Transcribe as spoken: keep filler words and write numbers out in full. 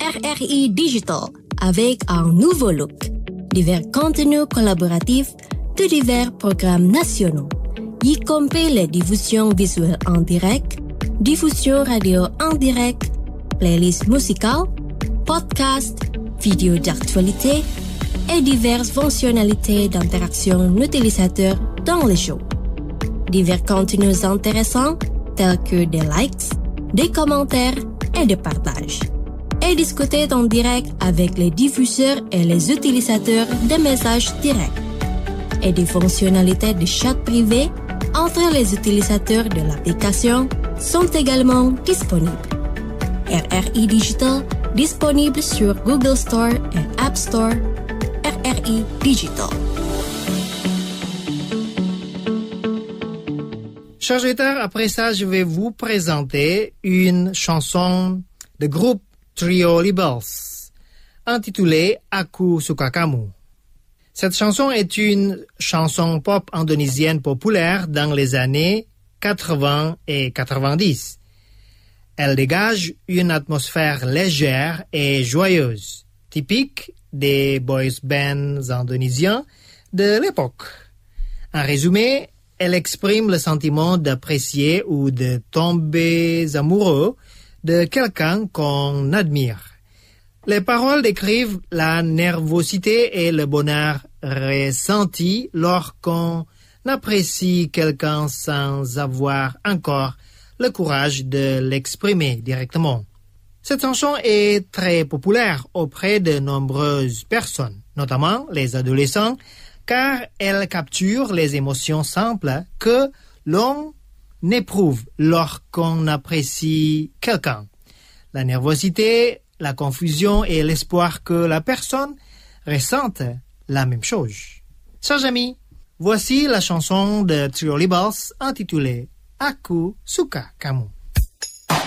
R R I Digital avec un nouveau look, divers contenus collaboratifs de divers programmes nationaux, y compris les diffusions visuelles en direct, diffusion radio en direct, playlists musicales, podcasts, vidéos d'actualité et diverses fonctionnalités d'interaction utilisateur dans les shows. Divers contenus intéressants tels que des likes, des commentaires et des partages. Et discuter en direct avec les diffuseurs et les utilisateurs des messages directs. Et des fonctionnalités de chat privé entre les utilisateurs de l'application sont également disponibles. R R I Digital disponible sur Google Store et App Store. R R I Digital. Chers auditeurs, après ça, je vais vous présenter une chanson de groupe Trio Libels, intitulée Aku Suka Kamu. Cette chanson est une chanson pop indonésienne populaire dans les années quatre-vingts et quatre-vingt-dix. Elle dégage une atmosphère légère et joyeuse, typique des boys bands indonésiens de l'époque. En résumé, elle exprime le sentiment d'apprécier ou de tomber amoureux de quelqu'un qu'on admire. Les paroles décrivent la nervosité et le bonheur ressenti lorsqu'on apprécie quelqu'un sans avoir encore le courage de l'exprimer directement. Cette chanson est très populaire auprès de nombreuses personnes, notamment les adolescents, car elle capture les émotions simples que l'on éprouve lorsqu'on apprécie quelqu'un. La nervosité, la confusion et l'espoir que la personne ressente la même chose. Chers amis, voici la chanson de Trio Libels intitulée Aku Suka Kamu.